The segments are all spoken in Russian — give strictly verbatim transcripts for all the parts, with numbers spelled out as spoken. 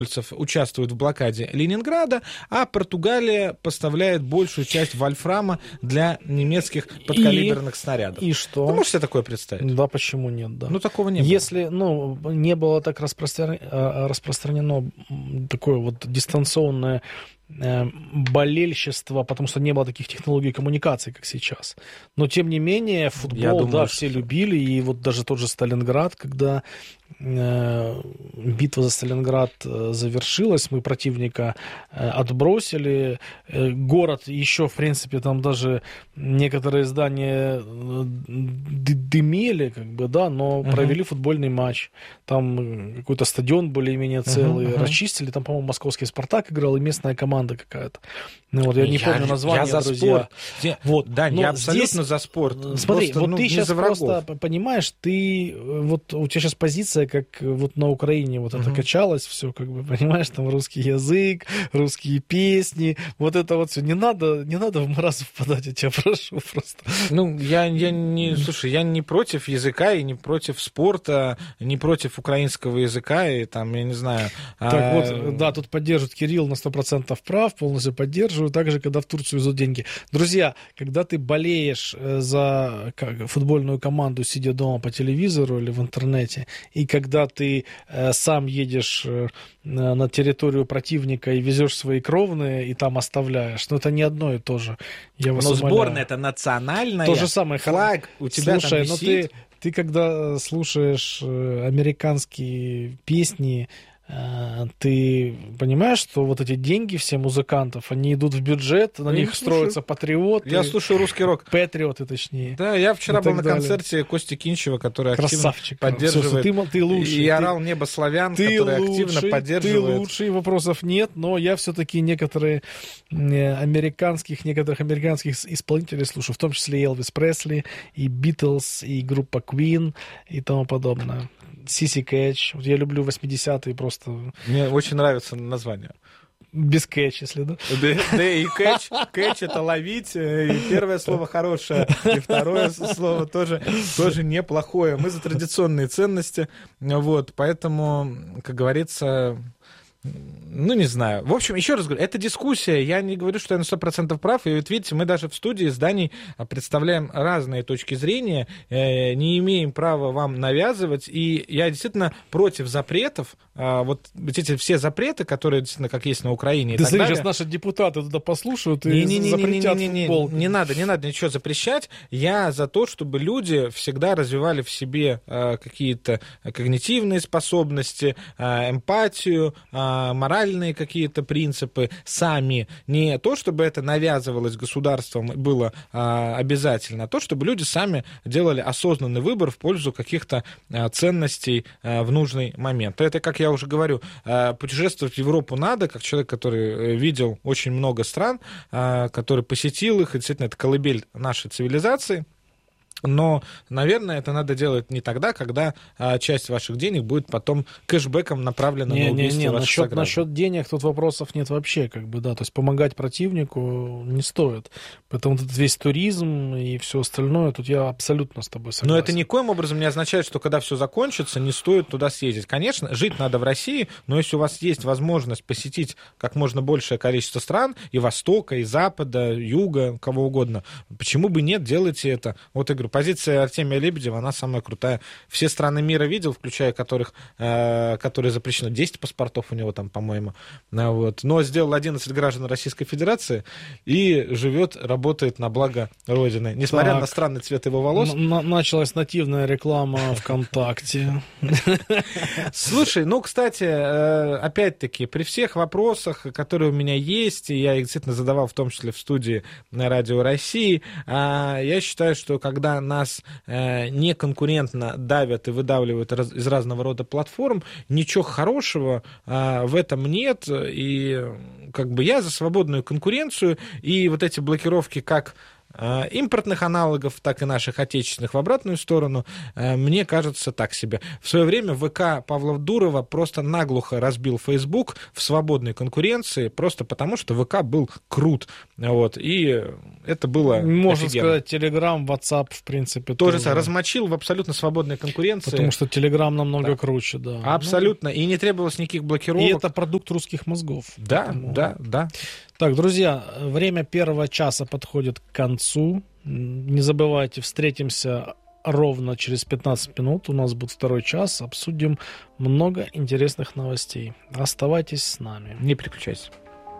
участвуют в блокаде Ленинграда, а Португалия поставляет большую часть вольфрама для немецких подкалиберных и, снарядов. И что? Ты можешь себе такое представить? Да, почему нет? Да. Ну, такого не было. Если, ну, не было так распространено, распространено такое вот дистанционное болельщество, потому что не было таких технологий коммуникации, как сейчас. Но, тем не менее, футбол, думаю, да, все что... любили, и вот даже тот же Сталинград, когда э, битва за Сталинград завершилась, мы противника э, отбросили, э, город еще, в принципе, там даже некоторые здания дымели, как бы, да, но uh-huh. провели футбольный матч, там какой-то стадион более-менее целый, uh-huh, uh-huh. расчистили, там, по-моему, московский «Спартак» играл, и местная команда какая-то. Ну, вот я не я, помню название, я за друзья. Спорт. Я, вот, Дань, я абсолютно здесь, за спорт. Смотри, просто, вот ну, ты сейчас просто врагов. понимаешь, ты, вот у тебя сейчас позиция, как вот на Украине вот uh-huh. это качалось все, как бы, понимаешь, там русский язык, русские песни, вот это вот все. Не надо, не надо в маразм впадать, я тебя прошу просто. Ну, я, я не, слушай, я не против языка и не против спорта, не против украинского языка, и там, я не знаю. Так а... вот, да, тут поддерживает Кирилл на сто процентов прав, полностью поддерживаю, также, когда в Турцию везут деньги. Друзья, когда ты болеешь за как, футбольную команду, сидя дома по телевизору или в интернете, и когда ты э, сам едешь э, на территорию противника и везешь свои кровные, и там оставляешь, ну, это не одно и то же. Я вас Но умоляю. сборная это национальная. То же самое. Флаг у тебя Слушай, там висит. ну ты, ты когда слушаешь американские песни, ты понимаешь, что вот эти деньги все музыкантов, они идут в бюджет, на я них строятся патриоты. Я слушаю русский рок. Патриоты, точнее. Да, я вчера был на далее. концерте Кости Кинчева, который Красавчик, активно поддерживает. Все, ты, ты лучший. И орал «Небо славян», ты который лучший, активно поддерживает. Ты лучший, вопросов нет, но я все-таки некоторые американских, некоторых американских исполнителей слушаю, в том числе и Элвис Пресли, и Битлз, и группа Queen, и тому подобное. Сиси Кэтч. Я люблю восьмидесятые просто. Мне очень нравится название. Без кэтч, если, да? Да, и кэтч, кэтч это ловить, и первое слово хорошее, и второе слово тоже, тоже неплохое. Мы за традиционные ценности, вот, поэтому, как говорится... Ну, не знаю. В общем, еще раз говорю, это дискуссия. Я не говорю, что я на сто процентов прав. И вот видите, мы даже в студии с Даней представляем разные точки зрения, э, не имеем права вам навязывать. И я действительно против запретов. А вот эти все запреты, которые действительно как есть на Украине. Да, и так смотри, далее. Сейчас наши депутаты туда послушают и не, не, не, запретят не, не, не, футбол. Не, не надо, не надо ничего запрещать. Я за то, чтобы люди всегда развивали в себе э, какие-то когнитивные способности, э, эмпатию, э, моральные какие-то принципы сами. Не то, чтобы это навязывалось государством, было а, обязательно, а то, чтобы люди сами делали осознанный выбор в пользу каких-то а, ценностей а, в нужный момент. Это, как я уже говорю, а, путешествовать в Европу надо, как человек, который видел очень много стран, а, который посетил их, и действительно, это колыбель нашей цивилизации. Но, наверное, это надо делать не тогда, когда а, часть ваших денег будет потом кэшбэком направлена не, на убийство не, не, ваших насчет, сограждан. насчет денег тут вопросов нет вообще, как бы, да, то есть помогать противнику не стоит. Поэтому тут весь туризм и все остальное, тут я абсолютно с тобой согласен. Но это никоим образом не означает, что когда все закончится, не стоит туда съездить. Конечно, жить надо в России, но если у вас есть возможность посетить как можно большее количество стран, и Востока, и Запада, Юга, кого угодно, почему бы нет, делайте это. Вот я говорю, позиция Артемия Лебедева, она самая крутая. Все страны мира видел, включая которых, э, которые запрещено. десять паспортов у него там, по-моему. Вот. Но сделал одиннадцать граждан Российской Федерации и живет, работает на благо Родины. Несмотря так, на странный цвет его волос. Н- началась нативная реклама ВКонтакте. Слушай, ну, кстати, опять-таки, при всех вопросах, которые у меня есть, и я их действительно задавал, в том числе в студии на Радио России, я считаю, что когда нас э, неконкурентно давят и выдавливают раз, из разного рода платформ, ничего хорошего э, в этом нет, и как бы я за свободную конкуренцию, и вот эти блокировки как импортных аналогов, так и наших отечественных в обратную сторону, мне кажется, так себе. В свое время ВК Павла Дурова просто наглухо разбил Facebook в свободной конкуренции, просто потому, что ВК был крут. Вот, и это было Можно офигенно. сказать, Telegram, WhatsApp, в принципе, тоже. тоже. Размочил в абсолютно свободной конкуренции. Потому что Telegram намного да. круче, да. Абсолютно. И не требовалось никаких блокировок. И это продукт русских мозгов. Да, Поэтому... да, да. Так, друзья, время первого часа подходит к концу. Не забывайте, встретимся ровно через пятнадцать минут. У нас будет второй час. Обсудим много интересных новостей. Оставайтесь с нами. Не переключайся.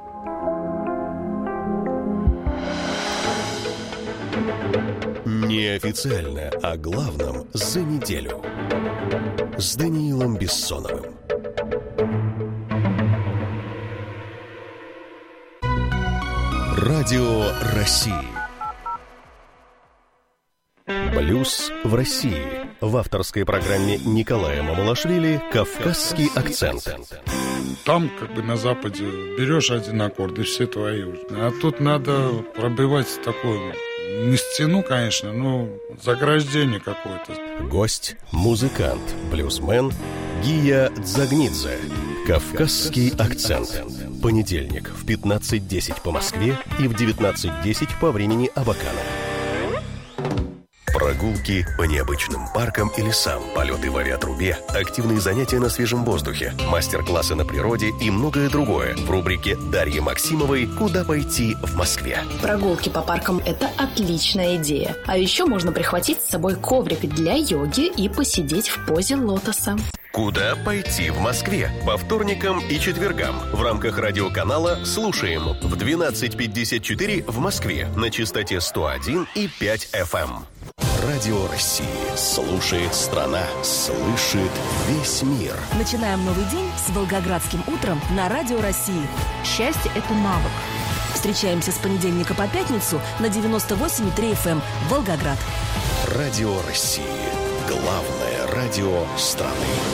Неофициально о главном за неделю. С Даниилом Бессоновым. Радио России. Блюз в России. В авторской программе Николая Мамулашвили «Кавказский акцент». Там, как бы на Западе, берешь один аккорд, и все твои. А тут надо пробивать такую, не стену, конечно, но заграждение какое-то. Гость – музыкант, блюзмен Гия Дзагнидзе. «Кавказский акцент». Понедельник в пятнадцать десять по Москве и в девятнадцать десять по времени Абакана. Прогулки по необычным паркам и лесам, полеты в авиатрубе, активные занятия на свежем воздухе, мастер-классы на природе и многое другое в рубрике Дарьи Максимовой «Куда пойти в Москве». Прогулки по паркам – это отличная идея. А еще можно прихватить с собой коврик для йоги и посидеть в позе лотоса. «Куда пойти в Москве» по вторникам и четвергам в рамках радиоканала «Слушаем» в двенадцать пятьдесят четыре в Москве на частоте сто один и пять эф эм. Радио России. Слушает страна. Слышит весь мир. Начинаем новый день с волгоградским утром на Радио России. Счастье – это навык. Встречаемся с понедельника по пятницу на девяносто восемь и три эф эм Волгоград. Радио России. Главное радио страны.